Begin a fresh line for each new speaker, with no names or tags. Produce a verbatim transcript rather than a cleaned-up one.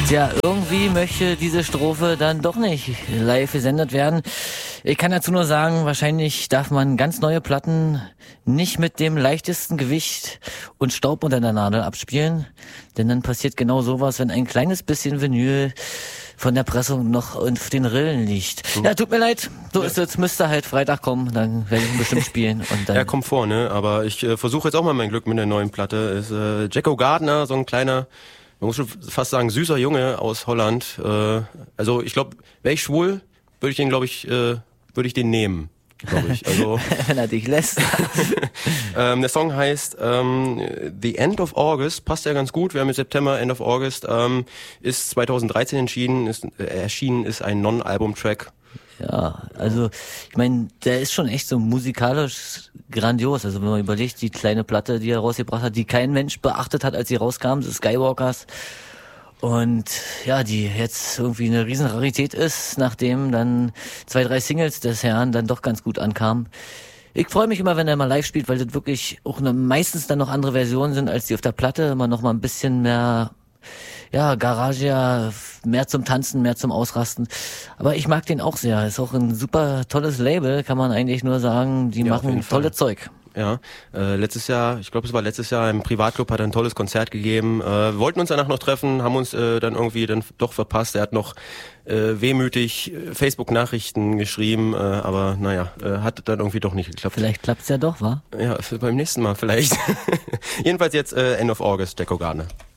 Tja, irgendwie möchte diese Strophe dann doch nicht live gesendet werden. Ich kann dazu nur sagen, wahrscheinlich darf man ganz neue Platten nicht mit dem leichtesten Gewicht und Staub unter der Nadel abspielen, denn dann passiert genau sowas, wenn ein kleines bisschen Vinyl von der Pressung noch auf den Rillen liegt. Mhm. Ja, tut mir leid, so ja. ist es, müsste halt Freitag kommen, dann werde ich ihn bestimmt spielen. Und dann
ja, kommt vor, ne? Aber ich äh, versuche jetzt auch mal mein Glück mit der neuen Platte. Ist äh, Jacko Gardner, so ein kleiner, man muss schon fast sagen, süßer Junge aus Holland. Äh, also ich glaube, wäre ich schwul, würde ich den, glaube ich, äh, würde ich den nehmen. Glaube ich. Also,
wenn er dich lässt.
ähm, der Song heißt ähm, The End of August, passt ja ganz gut. Wir haben im September, End of August, ähm, ist zweitausenddreizehn entschieden, ist, äh, erschienen, ist ein Non-Album-Track.
Ja, also ich meine, der ist schon echt so musikalisch grandios. Also wenn man überlegt, die kleine Platte, die er rausgebracht hat, die kein Mensch beachtet hat, als sie rauskam, das Skywalkers. Und ja, die jetzt irgendwie eine riesen Rarität ist, nachdem dann zwei, drei Singles des Herrn dann doch ganz gut ankamen. Ich freue mich immer, wenn er mal live spielt, weil das wirklich auch eine, meistens dann noch andere Versionen sind als die auf der Platte. Immer noch mal ein bisschen mehr, ja, Garage, mehr zum Tanzen, mehr zum Ausrasten. Aber ich mag den auch sehr. Ist auch ein super tolles Label, kann man eigentlich nur sagen. Die ja, machen tolle Zeug.
Ja, äh, letztes Jahr, ich glaube es war letztes Jahr im Privatclub, hat er ein tolles Konzert gegeben. Äh, wollten uns danach noch treffen, haben uns äh, dann irgendwie dann doch verpasst. Er hat noch äh, wehmütig Facebook-Nachrichten geschrieben, äh, aber naja, äh, hat dann irgendwie doch nicht geklappt.
Vielleicht klappt's ja doch, wa?
Ja, beim nächsten Mal vielleicht. Jedenfalls jetzt äh, End of August, Jacko Gardner.